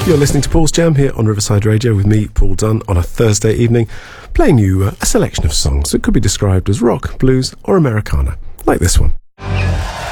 You're listening to Paul's Jam here on Riverside Radio with me, Paul Dunn, on a Thursday evening, playing you a selection of songs that could be described as rock, blues or Americana, like this one.